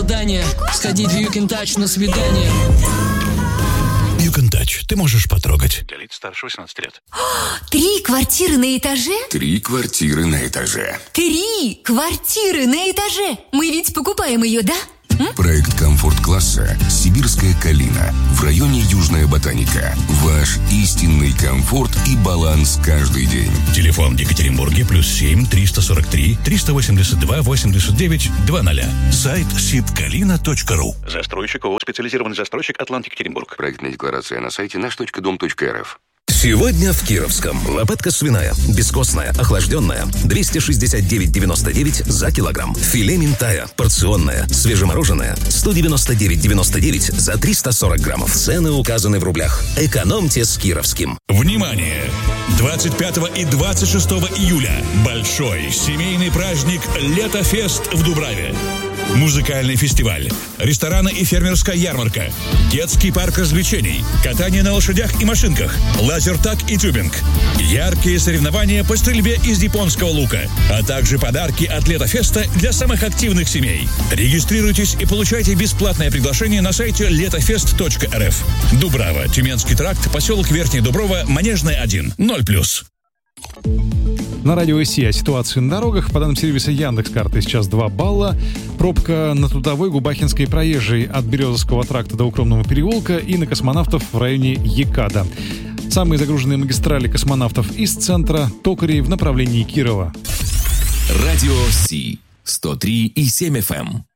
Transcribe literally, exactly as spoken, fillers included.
задание сходить в You Can Touch на свидание. You Can Touch. Ты можешь потрогать. Для лиц старше восемнадцати лет. Три квартиры на этаже? Три квартиры на этаже. Три квартиры на этаже. Мы ведь покупаем ее, да? М? Проект комфорт-класса «Сибирская калина» в районе Южная Ботаника. Ваш истинный комфорт и баланс каждый день. Телефон в Екатеринбурге плюс семь триста сорок три триста восемьдесят два восемьдесят девять двадцать. Сайт сибкалина точка ру. Застройщик ООО «Специализированный застройщик Атлант Екатеринбург». Проектная декларация на сайте наш точка дом точка эр эф. Сегодня в Кировском. Лопатка свиная, бескостная, охлажденная, двести шестьдесят девять девяносто девять за килограмм. Филе минтая, порционная, свежемороженая, сто девяносто девять девяносто девять за триста сорок граммов. Цены указаны в рублях. Экономьте с Кировским. Внимание! двадцать пятого и двадцать шестого июля большой семейный праздник «Летофест» в Дубраве. Музыкальный фестиваль, рестораны и фермерская ярмарка, детский парк развлечений, катание на лошадях и машинках, лазертаг и тюбинг, яркие соревнования по стрельбе из японского лука, а также подарки от Летофеста для самых активных семей. Регистрируйтесь и получайте бесплатное приглашение на сайте летофест точка эр эф. Дубрава, Тюменский тракт, поселок Верхняя Дуброва, Манежная один, ноль плюс. На радио ИСИ о ситуации на дорогах. По данным сервиса Яндекс.Карты сейчас два балла. Пробка на Трудовой, Губахинской, Проезжей от Березовского тракта до Укромного переулка и на Космонавтов в районе Екада. Самые загруженные магистрали Космонавтов из центра, Токарей в направлении Кирова. Радио Си сто три и семь эф эм.